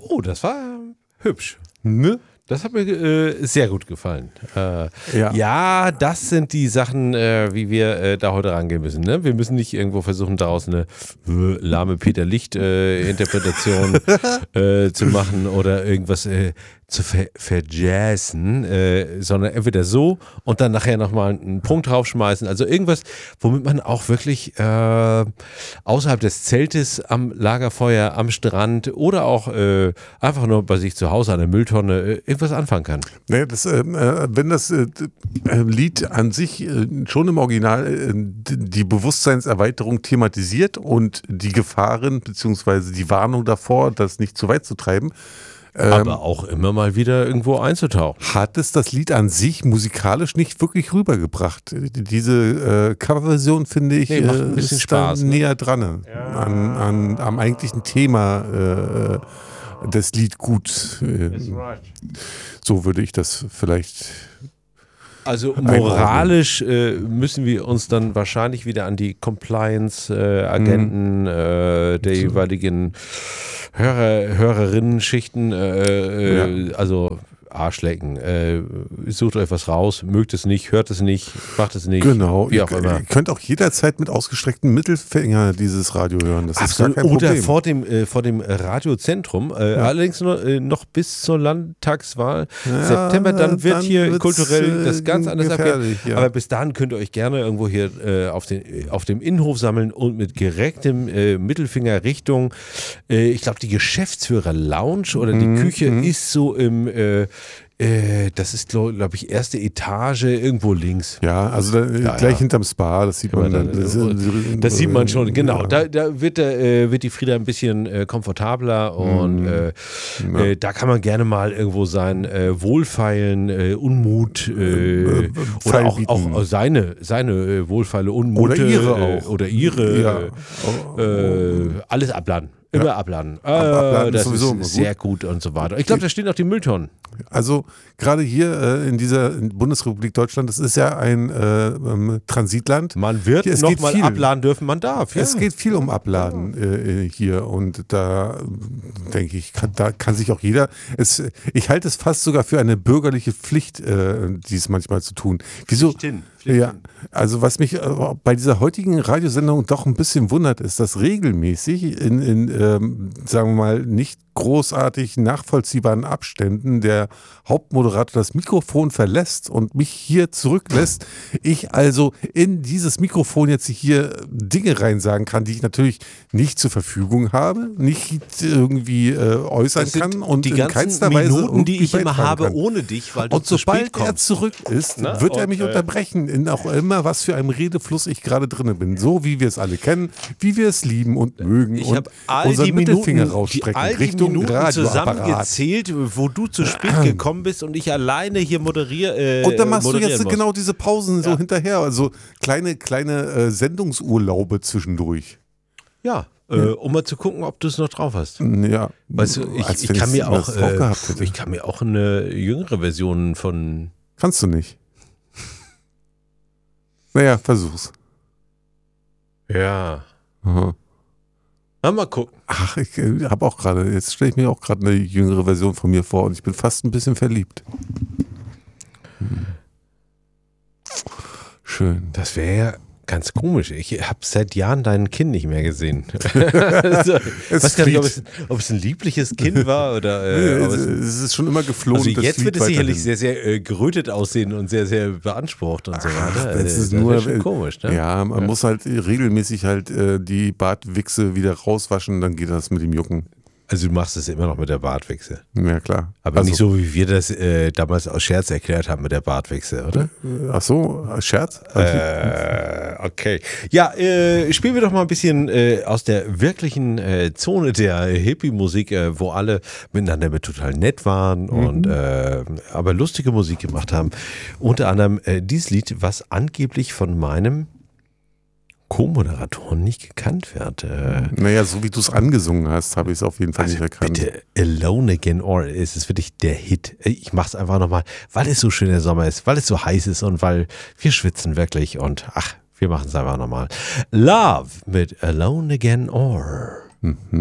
Oh, das war hübsch. Ne? Das hat mir sehr gut gefallen. Ja, das sind die Sachen, wie wir da heute rangehen müssen. Ne? Wir müssen nicht irgendwo versuchen, daraus eine lahme Peter Licht-Interpretation zu machen oder irgendwas zu verjazzen, sondern entweder so und dann nachher nochmal einen Punkt draufschmeißen. Also irgendwas, womit man auch wirklich außerhalb des Zeltes am Lagerfeuer, am Strand oder auch einfach nur bei sich zu Hause an der Mülltonne irgendwas anfangen kann. Naja, wenn das Lied an sich schon im Original die Bewusstseinserweiterung thematisiert und die Gefahren bzw. die Warnung davor, das nicht zu weit zu treiben, aber auch immer mal wieder irgendwo einzutauchen. Hat es das Lied an sich musikalisch nicht wirklich rübergebracht. Diese Coverversion, finde ich, macht ein bisschen ist Spaß, da näher dran am eigentlichen Thema des Lied gut. So würde ich das vielleicht. Also moralisch müssen wir uns dann wahrscheinlich wieder an die Compliance-Agenten der jeweiligen Hörerinnen-Schichten, also Arschlecken. Sucht euch was raus, mögt es nicht, hört es nicht, macht es nicht. Genau, wie auch immer. Ihr könnt auch jederzeit mit ausgestrecktem Mittelfinger dieses Radio hören. Das ist gar kein Problem. Oder vor dem Radiozentrum, allerdings noch bis zur Landtagswahl September, dann hier kulturell das ganz anders abgehen. Ja. Aber bis dahin könnt ihr euch gerne irgendwo hier auf dem Innenhof sammeln und mit gerecktem Mittelfinger Richtung, ich glaube, die Geschäftsführer-Lounge oder die Küche ist so im das ist, glaube ich, erste Etage irgendwo links. Ja, also gleich hinterm Spa, das sieht man dann. Das sieht man schon, genau. Da wird die Frieda ein bisschen komfortabler und da kann man gerne mal irgendwo sein Wohlfeilen, Unmut oder auch seine Wohlfeile, Unmut. Oder ihre auch. Oder ihre. Alles abladen. Immer abladen. Abladen das sowieso ist sehr gut und so weiter. Ich glaube, da stehen auch die Mülltonnen. Also gerade hier in dieser Bundesrepublik Deutschland, das ist ja ein Transitland. Man wird nochmal abladen dürfen, man darf. Ja. Es geht viel um Abladen hier und da denke ich, da kann sich auch jeder, ich halte es fast sogar für eine bürgerliche Pflicht, dies manchmal zu tun. Wieso? Ja, also was mich bei dieser heutigen Radiosendung doch ein bisschen wundert, ist, dass regelmäßig in sagen wir mal, nicht großartig nachvollziehbaren Abständen der Hauptmoderator das Mikrofon verlässt und mich hier zurücklässt. Ich also in dieses Mikrofon jetzt hier Dinge reinsagen kann, die ich natürlich nicht zur Verfügung habe, nicht irgendwie äußern kann und die in ganzen keinster Weise Minuten, die ich immer habe, kann. ohne dich, weil du und zu spät sobald kommst. Er zurück ist, wird er mich unterbrechen, in auch immer, was für einem Redefluss ich gerade drin bin. So wie wir es alle kennen, wie wir es lieben und mögen ich und all unseren die Mittelfinger Minuten, rausstrecken Richtung Radioapparat. Zusammengezählt, wo du zu spät gekommen bist und ich alleine hier moderiere. Und dann machst du jetzt musst. genau diese Pausen so hinterher, also kleine Sendungsurlaube zwischendurch. Ja. Um mal zu gucken, ob du es noch drauf hast. Ja. Weißt du, ich kann mir auch eine jüngere Version von... Kannst du nicht. Naja, versuch's. Ja. Aha. Mal gucken. Ach, jetzt stelle ich mir auch gerade eine jüngere Version von mir vor und ich bin fast ein bisschen verliebt. Schön. Das wäre ja ganz komisch. Ich habe seit Jahren dein Kind nicht mehr gesehen. Also, ich weiß gar nicht, ob es ein liebliches Kind war oder. Es ist schon immer geflogen. Also jetzt wird es sicherlich sehr, sehr gerötet aussehen und sehr, sehr beansprucht und so weiter. Das ist nur schon komisch, ne? Ja, man muss halt regelmäßig die Bartwichse wieder rauswaschen, dann geht das mit dem Jucken. Also du machst es immer noch mit der Bartwichse. Ja, klar. Aber nicht so, wie wir das damals aus Scherz erklärt haben mit der Bartwichse, oder? Ach so, Scherz? Okay. Ja, spielen wir doch mal ein bisschen aus der wirklichen Zone der Hippie-Musik, wo alle miteinander total nett waren und aber lustige Musik gemacht haben. Unter anderem dieses Lied, was angeblich von meinem Co-Moderatoren nicht gekannt wird. Naja, so wie du es angesungen hast, habe ich es auf jeden Fall nicht erkannt. Bitte, Alone Again, or ist es wirklich der Hit? Ich mache es einfach nochmal, weil es so schön der Sommer ist, weil es so heiß ist und weil wir schwitzen wirklich und wir machen es einfach nochmal. Love mit Alone Again, or.